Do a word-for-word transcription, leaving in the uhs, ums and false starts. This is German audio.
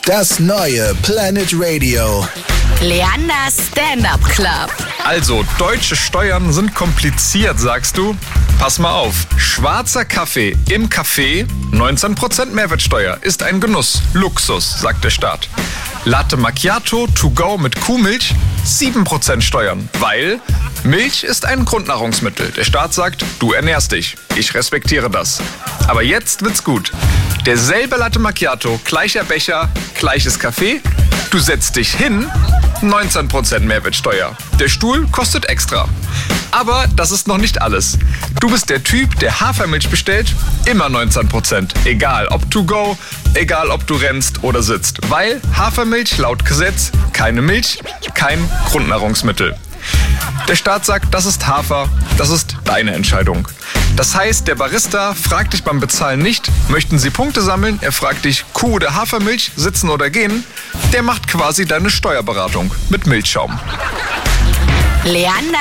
Das neue Planet Radio. Leanders Stand-Up Club. Also, deutsche Steuern sind kompliziert, sagst du? Pass mal auf. Schwarzer Kaffee im Café, neunzehn Prozent Mehrwertsteuer, ist ein Genuss, Luxus, sagt der Staat. Latte Macchiato to go mit Kuhmilch, sieben Prozent Steuern, weil Milch ist ein Grundnahrungsmittel. Der Staat sagt, du ernährst dich. Ich respektiere das. Aber jetzt wird's gut. Derselbe Latte Macchiato, gleicher Becher, gleiches Kaffee. Du setzt dich hin, neunzehn Prozent Mehrwertsteuer. Der Stuhl kostet extra. Aber das ist noch nicht alles. Du bist der Typ, der Hafermilch bestellt, immer neunzehn Prozent. Egal ob to go, egal ob du rennst oder sitzt. Weil Hafermilch laut Gesetz keine Milch, kein Grundnahrungsmittel. Der Staat sagt, das ist Hafer, das ist deine Entscheidung. Das heißt, der Barista fragt dich beim Bezahlen nicht, möchten Sie Punkte sammeln? Er fragt dich, Kuh oder Hafermilch, sitzen oder gehen? Der macht quasi deine Steuerberatung mit Milchschaum. Leander